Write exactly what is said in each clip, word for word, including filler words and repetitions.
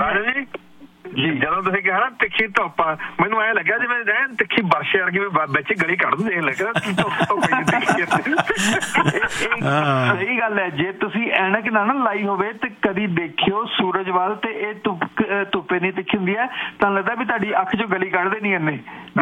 ਜੀ ਜੀ ਜਦੋਂ ਤੁਸੀਂ ਕਿਹਾ ਨਾ ਤਿੱਖੀ ਧੁੱਪ ਆ, ਮੈਨੂੰ ਐਂ ਲੱਗਿਆ ਜਿਵੇਂ ਐਨ ਤਿੱਖੀ ਵਰਸ਼ੇ ਵਰਗੀ ਵਿੱਚ ਗਲੀ ਕੱਢ ਦੇਣ ਲੱਗਾ। ਸਹੀ ਗੱਲ ਹੈ। ਜੇ ਤੁਸੀਂ ਐਨਕ ਨਾ ਨਾ ਲਾਈ ਹੋਵੇ ਤੇ ਕਦੀ ਦੇਖਿਓ ਸੂਰਜ ਵੱਲ ਤੇ ਇਹ ਧੁੱਪ ਧੁੱਪੇ ਨਹੀਂ ਤਿੱਖੀ ਹੁੰਦੀ ਹੈ, ਤਾਂ ਲੱਗਦਾ ਵੀ ਤੁਹਾਡੀ ਅੱਖ ਚੋਂ ਗਲੀ ਕੱਢ ਦੇਣੀ ਇਹਨੇ।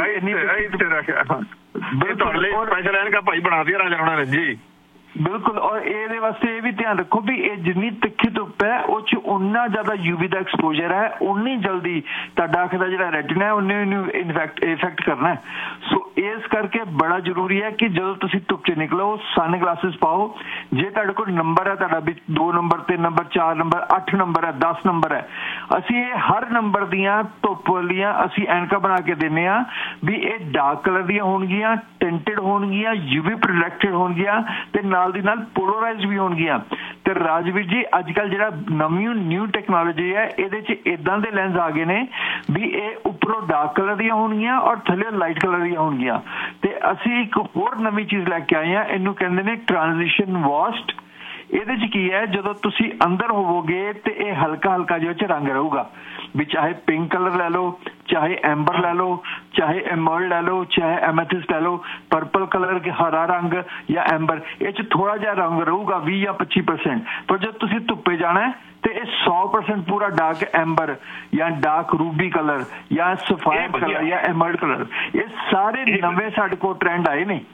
ਤੁਹਾਡੇ ਲਈ ਸਪੈਸ਼ਲ ਐਨਕਾਂ ਭਾਈ ਬਣਾ ਦਿਆ ਰਾਜਾ ਹੋਣਾ ਨੇ ਜੀ। ਬਿਲਕੁਲ। ਔਰ ਇਹਦੇ ਵਾਸਤੇ ਇਹ ਵੀ ਧਿਆਨ ਰੱਖੋ ਵੀ ਇਹ ਜਿੰਨੀ ਤਿੱਖੀ ਧੁੱਪ ਹੈ ਉਹ 'ਚ ਉਨਾ ਜ਼ਿਆਦਾ ਯੂਵੀ ਦਾ ਐਕਸਪੋਜਰ ਹੈ, ਉਨੀ ਜਲਦੀ ਤੁਹਾਡਾ ਅੱਖ ਦਾ ਜਿਹੜਾ ਰੈਟਿਨਾ ਹੈ ਉਹਨੇ ਇਹਨੂੰ ਇਨਫੈਕਟ ਇਫੈਕਟ ਕਰਨਾ। ਸੋ ਇਸ ਕਰਕੇ ਬੜਾ ਜ਼ਰੂਰੀ ਹੈ ਕਿ ਜਦੋਂ ਤੁਸੀਂ ਧੁੱਪ 'ਚ ਨਿਕਲੋ ਸਨ ਗਲਾਸਿਸ ਪਾਓ। ਜੇ ਤੁਹਾਡੇ ਕੋਲ ਨੰਬਰ ਹੈ ਤੁਹਾਡਾ ਵੀ ਦੋ ਨੰਬਰ, ਤਿੰਨ ਨੰਬਰ, ਚਾਰ ਨੰਬਰ, ਅੱਠ ਨੰਬਰ ਹੈ, ਦਸ ਨੰਬਰ ਹੈ, ਅਸੀਂ ਇਹ ਹਰ ਨੰਬਰ ਦੀਆਂ ਧੁੱਪ ਵਾਲੀਆਂ ਅਸੀਂ ਐਨਕਾਂ ਬਣਾ ਕੇ ਦਿੰਦੇ ਹਾਂ ਵੀ ਇਹ ਡਾਰਕ ਕਲਰ ਦੀਆਂ ਹੋਣਗੀਆਂ, ਟਿੰਟਡ ਹੋਣਗੀਆਂ, ਯੂਵੀ ਪ੍ਰੋਟੈਕਟਡ ਹੋਣਗੀਆਂ ਤੇ ਨਾਲ ਦੀ ਨਾਲ ਪੋਲਰਾਈਜ਼ਡ ਵੀ ਹੋਣਗੀਆਂ। ਤੇ ਰਾਜਵੀਰ ਜੀ ਅੱਜ ਕੱਲ੍ਹ ਜਿਹੜਾ ਨਵੀਂ ਨਿਊ ਟੈਕਨੋਲੋਜੀ ਹੈ ਇਹਦੇ 'ਚ ਏਦਾਂ ਦੇ ਲੈਂਸ ਆ ਗਏ ਨੇ ਵੀ ਇਹ ਉੱਪਰੋਂ ਡਾਰਕ ਕਲਰ ਦੀਆਂ ਹੋਣਗੀਆਂ ਔਰ ਥੱਲੇ ਲਾਈਟ ਕਲਰ ਦੀਆਂ ਹੋਣਗੀਆਂ। ਤੇ ਅਸੀਂ ਇੱਕ ਹੋਰ ਨਵੀਂ ਚੀਜ਼ ਲੈ ਕੇ ਆਏ ਹਾਂ, ਇਹਨੂੰ ਕਹਿੰਦੇ ਨੇ ਟ੍ਰਾਂਜ਼ਿਸ਼ਨ ਵਾਸ਼ਡ। ਇਹਦੇ 'ਚ ਕੀ ਹੈ, ਜਦੋਂ ਤੁਸੀਂ ਅੰਦਰ ਹੋਵੋਗੇ ਤੇ ਇਹ ਹਲਕਾ ਹਲਕਾ ਜਿਹੇ 'ਚ ਰੰਗ ਰਹੂਗਾ ਵੀ ਚਾਹੇ ਪਿੰਕ ਕਲਰ ਲੈ ਲਓ, ਚਾਹੇ ਐਂਬਰ ਲੈ ਲਓ, ਚਾਹੇ ਐਮਰਲਡ ਲੈ ਲਓ, ਚਾਹੇ ਐਮੈਥਿਸਟ ਲੈ ਲਓ, ਪਰਪਲ ਕਲਰ ਕੇ ਹਰਾ ਰੰਗ ਜਾਂ ਐਂਬਰ, ਇਹ 'ਚ ਥੋੜਾ ਜਿਹਾ ਰੰਗ ਰਹੂਗਾ ਵੀਹ ਜਾਂ ਪੱਚੀ ਪਰਸੈਂਟ। ਪਰ ਜਦ ਤੁਸੀਂ ਧੁੱਪੇ ਜਾਣਾ ਤੇ ਇਹ ਸੌ ਪਰਸੈਂਟ ਪੂਰਾ ਡਾਰਕ ਐਂਬਰ ਜਾਂ ਡਾਰਕ ਰੂਬੀ ਕਲਰ ਜਾਂ ਸਫਾਇਰ ਕਲਰ ਜਾਂ ਐਮਰਲਡ ਕਲਰ, ਇਹ ਸਾਰੇ ਨਵੇਂ ਸਾਡੇ ਕੋਲ ਟ੍ਰੈਂਡ ਆਏ ਨੇ।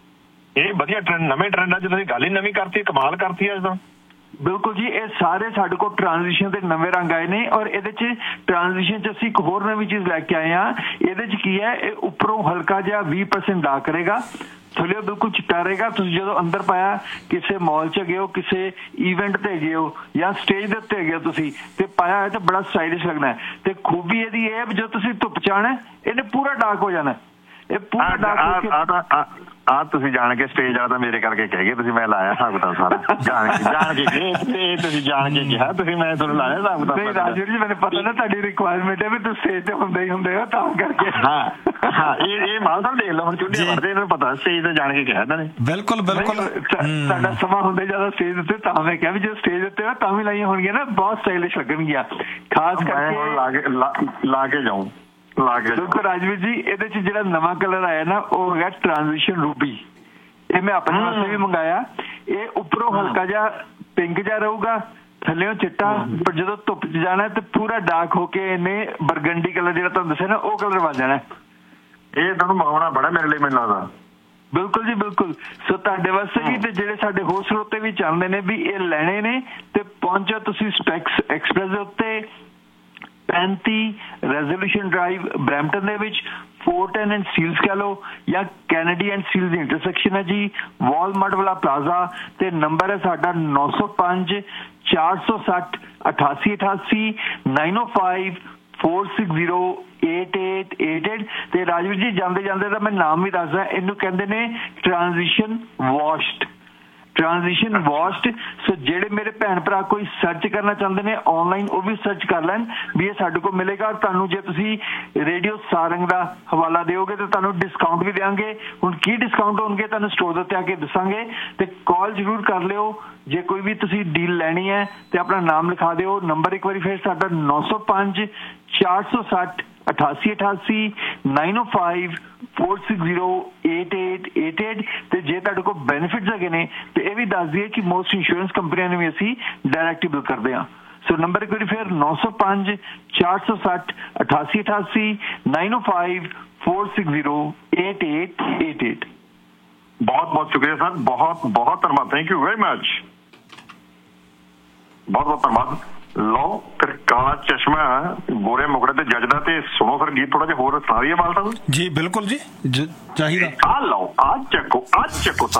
ਇਹ ਵਧੀਆ ਟ੍ਰੈਂਡ, ਨਵੇਂ ਟ੍ਰੈਂਡਾਂ 'ਚ ਤੁਸੀਂ ਗੱਲ ਹੀ ਨਵੀਂ ਕਰਤੀ, ਕਮਾਲ ਕਰਤੀ ਅੱਜ ਤਾਂ। ਬਿਲਕੁਲ ਜੀ, ਇਹ ਸਾਰੇ ਸਾਡੇ ਕੋਲ ਟ੍ਰਾਂਜ਼ਿਸ਼ਨ ਦੇ ਨਵੇਂ ਰੰਗ ਆਏ ਨੇ। ਔਰ ਇਹਦੇ 'ਚ ਟ੍ਰਾਂਜ਼ਿਸ਼ਨ 'ਚ ਅਸੀਂ ਇੱਕ ਹੋਰ ਨਵੀਂ ਚੀਜ਼ ਲੈ ਕੇ ਆਏ ਹਾਂ। ਇਹਦੇ 'ਚ ਕੀ ਹੈ, ਇਹ ਉੱਪਰੋਂ ਹਲਕਾ ਜਿਹਾ ਵੀਹ ਪਰਸੈਂਟ ਡਾਰਕ ਕਰੇਗਾ, ਥੱਲੇ ਬਿਲਕੁਲ ਚਿੱਟਾ ਰਹੇਗਾ। ਤੁਸੀਂ ਜਦੋਂ ਅੰਦਰ ਪਾਇਆ, ਕਿਸੇ ਮਾਲ 'ਚ ਗਏ ਹੋ, ਕਿਸੇ ਈਵੈਂਟ ਤੇ ਗਏ ਹੋ ਜਾਂ ਸਟੇਜ ਦੇ ਉੱਤੇ ਗਏ ਹੋ ਤੁਸੀਂ ਤੇ ਪਾਇਆ ਹੈ ਤਾਂ ਬੜਾ ਸਟਾਈਲਿਸ਼ ਲੱਗਣਾ ਹੈ। ਤੇ ਖੂਬੀ ਇਹਦੀ ਇਹ ਹੈ ਵੀ ਜਦੋਂ ਤੁਸੀਂ ਧੁੱਪ 'ਚ ਆਉਣਾ ਇਹਨੇ ਪੂਰਾ ਡਾਰਕ ਹੋ ਜਾਣਾ। ਇਹ ਪੂਰਾ ਡਾਰਕ ਆ ਤੁਸੀਂ ਜਾਣ ਕੇ ਸਟੇਜ ਆ ਤਾਂ ਮੇਰੇ ਕਰਕੇ ਕਹਿ ਗਏ ਤੁਸੀਂ, ਮੈਂ ਲਾਇਆ ਹਿਸਾਬ ਕਿਤਾਬ ਸਾਰਾ ਜਾਣ ਕੇ ਜਾਣ ਕੇ ਤੇ ਤੁਸੀਂ ਜਾਣ ਕੇ ਕਿਹਾ ਤੁਸੀਂ, ਮੈਂ ਤੁਹਾਨੂੰ ਲਾਇਆ ਹਿਸਾਬ ਕਿਤਾਬ। ਨਹੀਂ ਰਾਜਵੀਰ ਜੀ, ਮੈਨੂੰ ਪਤਾ ਨਾ ਤੁਹਾਡੀ ਰਿਕੁਆਇਰਮੈਂਟ ਹੈ ਵੀ ਤੁਸੀਂ ਸਟੇਜ ਤੇ ਹੁੰਦੇ ਹੀ ਹੁੰਦੇ ਹੋ ਤਾਂ ਕਰਕੇ। ਹਾਂ ਹਾਂ ਇਹ ਇਹ ਮਾਲ ਸਾਹਿਬ ਦੇਖ ਲਓ, ਹੁਣ ਚੁੱਲ੍ਹੇ ਵੜਦੇ ਇਹਨਾਂ ਨੂੰ ਪਤਾ ਸਟੇਜ ਤੇ ਜਾਣ ਕੇ ਕਿਹਾ ਇਹਨਾਂ ਨੇ। ਬਿਲਕੁਲ ਬਿਲਕੁਲ। ਸਾਡਾ ਸਮਾਂ ਹੁੰਦੇ ਜ਼ਿਆਦਾ ਸਟੇਜ ਉੱਤੇ, ਤਾਂ ਮੈਂ ਕਿਹਾ ਵੀ ਜੇ ਸਟੇਜ ਉੱਤੇ ਤਾਂ ਵੀ ਲਾਈਆਂ ਹੋਣਗੀਆਂ ਨਾ ਬਹੁਤ ਸਟਾਈਲਿਸ਼ ਲੱਗਣਗੀਆਂ। ਖਾਸ ਕਰਕੇ ਲਾ ਕੇ ਲਾ ਕੇ ਜਾਊਂ ਬਿਲਕੁਲ ਰਾਜਵੀਰ ਜੀ। ਇਹਦੇ 'ਚ ਜਿਹੜਾ ਨਵਾਂ ਕਲਰ ਆਇਆ ਨਾ ਉਹ ਹੈਗਾ ਟ੍ਰਾਂਜ਼ਿਸ਼ਨ ਰੂਬੀ। ਇਹ ਮੈਂ ਆਪਣੇ ਵਾਸਤੇ ਵੀ ਮੰਗਾਇਆ। ਇਹ ਉੱਪਰੋਂ ਹਲਕਾ ਜਿਹਾ ਪਿੰਕ ਜਿਹਾ ਰਹੂਗਾ, ਥੱਲੇ ਚਿੱਟਾ, ਪਰ ਜਦੋਂ ਧੁੱਪ 'ਚ ਜਾਣਾ ਤੇ ਪੂਰਾ ਡਾਰਕ ਹੋ ਕੇ ਇਹਨੇ ਬਰਗੰਡੀ ਕਲਰ ਜਿਹੜਾ ਤੁਹਾਨੂੰ ਦੱਸਿਆ ਨਾ ਉਹ ਕਲਰ ਬਣ ਜਾਣਾ। ਇਹ ਤੁਹਾਨੂੰ ਮੰਗਵਾਉਣਾ ਬੜਾ ਮੇਰੇ ਲਈ, ਮੈਨੂੰ ਲੱਗਦਾ। ਬਿਲਕੁਲ ਜੀ ਬਿਲਕੁਲ। ਸੋ ਤੁਹਾਡੇ ਵਾਸਤੇ ਵੀ ਤੇ ਜਿਹੜੇ ਸਾਡੇ ਹੋਰ ਸਰੋਤੇ ਵੀ ਚਾਹੁੰਦੇ ਨੇ ਵੀ ਇਹ ਲੈਣੇ ਨੇ ਤੇ ਪਹੁੰਚੋ ਤੁਸੀਂ ਸਪੈਕਸ ਐਕਸਪ੍ਰੈਸ ਦੇ ਉੱਤੇ, ਪੈਂਤੀ ਰੈਜ਼ੋਲੂਸ਼ਨ ਡਰਾਈਵ ਬਰੈਂਪਟਨ ਦੇ ਵਿੱਚ, ਫੋਰਟਨ ਐਂਡ ਸੀਲਸ ਕਹਿ ਲਓ ਜਾਂ Kennedy and seals the intersection ਹੈ ਜੀ, ਵਾਲਮਾਰਟ ਵਾਲਾ ਪਲਾਜ਼ਾ। ਤੇ ਨੰਬਰ ਹੈ ਸਾਡਾ ਨੌ ਸੌ ਪੰਜ ਚਾਰ ਸੌ ਸੱਠ ਅਠਾਸੀ ਅਠਾਸੀ ਨਾਈਨ ਓ five four six zero eight eight eight eight. ਤੇ ਰਾਜਵੀਰ ਜੀ ਜਾਂਦੇ ਜਾਂਦੇ ਤਾਂ ਮੈਂ ਨਾਮ ਵੀ ਦੱਸਦਾ, ਇਹਨੂੰ ਕਹਿੰਦੇ ਨੇ ਟ੍ਰਾਂਜ਼ਿਸ਼ਨ ਵਾਸ਼ਡ। ਟ੍ਰਾਂਜ਼ਿਸ਼ਨ ਵਾਸ਼ਡ। ਸੋ ਜਿਹੜੇ ਮੇਰੇ ਭੈਣ ਭਰਾ ਕੋਈ ਸਰਚ ਕਰਨਾ ਚਾਹੁੰਦੇ ਨੇ ਆਨਲਾਈਨ ਉਹ ਵੀ ਸਰਚ ਕਰ ਲੈਣ ਵੀ ਇਹ ਸਾਡੇ ਕੋਲ ਮਿਲੇਗਾ। ਤੁਹਾਨੂੰ ਜੇ ਤੁਸੀਂ ਰੇਡੀਓ ਸਾਰੰਗ ਦਾ ਹਵਾਲਾ ਦਿਓਗੇ ਤਾਂ ਤੁਹਾਨੂੰ ਡਿਸਕਾਊਂਟ ਵੀ ਦੇਵਾਂਗੇ। ਹੁਣ ਕੀ ਡਿਸਕਾਊਂਟ ਹੋਣਗੇ ਤੁਹਾਨੂੰ ਸਟੋਰ ਦੇ ਉੱਤੇ ਆ ਕੇ ਦੱਸਾਂਗੇ। ਤੇ ਕਾਲ ਜ਼ਰੂਰ ਕਰ ਲਿਓ ਜੇ ਕੋਈ ਵੀ ਤੁਸੀਂ ਡੀਲ ਲੈਣੀ ਹੈ ਤੇ ਆਪਣਾ ਨਾਮ ਲਿਖਾ ਦਿਓ। ਨੰਬਰ ਇੱਕ ਵਾਰੀ ਫਿਰ ਸਾਡਾ ਨੌ ਸੌ ਪੰਜ ਚਾਰ ਸੌ ਸੱਠ ਅਠਾਸੀ ਅਠਾਸੀ ਨਾਈਨ ਓ five four six zero eight eight eight eight. ਤੇ ਜੇ ਤੁਹਾਡੇ ਕੋਲ ਬੈਨੀਫਿਟਸ ਹੈਗੇ ਨੇ ਤੇ ਇਹ ਵੀ ਦੱਸ ਦਈਏ ਕਿ ਮੋਸਟ ਇੰਸ਼ੋਰੈਂਸ ਕੰਪਨੀਆਂ ਨੂੰ ਵੀ ਅਸੀਂ ਡਾਇਰੈਕਟ ਬਿਲ ਕਰਦੇ ਹਾਂ। ਸੋ ਨੰਬਰ ਇੱਕ ਵਾਰੀ ਫਿਰ ਨੌ ਸੌ ਪੰਜ ਚਾਰ ਸੌ ਸੱਠ ਅਠਾਸੀ ਅਠਾਸੀ ਨਾਈਨ ਓ five four six zero eight eight eight eight. ਬਹੁਤ ਬਹੁਤ ਸ਼ੁਕਰੀਆ ਸਰ, ਬਹੁਤ ਬਹੁਤ ਧੰਨਵਾਦ, ਥੈਂਕ ਯੂ ਵੈਰੀ ਮਚ, ਬਹੁਤ ਬਹੁਤ ਧੰਨਵਾਦ। ਲਓ ਫਿਰ ਕਾਲਾ ਚਸ਼ਮਾ ਗੋਰੇ ਮੁਕੜੇ ਤੇ ਜੱਜ ਦਾ, ਤੇ ਸੁਣੋ ਫਿਰ ਗੀਤ ਥੋੜਾ ਜਿਹਾ ਹੋਰ ਸੁਣਾ ਦਈਏ ਬਾਲ ਸਾਹਿਬ ਜੀ। ਬਿਲਕੁਲ ਜੀ ਚਾਹੀਦਾ। ਆ ਲਓ ਆ ਚੱਕੋ ਆ ਚੱਕੋ।